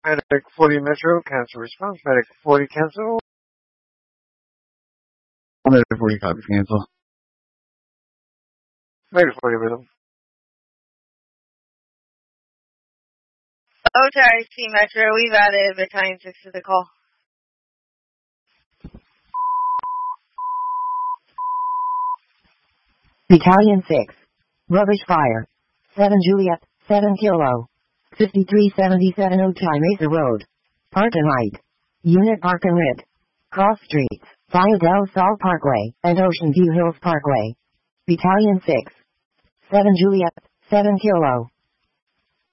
Medic 40 Metro, cancel response. Medic 40 cancel. Medic 40 copy cancel. Medic 40 rhythm. OTRC Metro, we've added Battalion 6 to the call. Battalion 6. Rubbish fire. 7 Juliet, 7 Kilo. 5377 Otay Mesa Road. Park and Light. Unit Park and Rid. Cross Streets, via Del Sol Parkway, and Ocean View Hills Parkway. Battalion 6. 7 Juliet, 7 Kilo.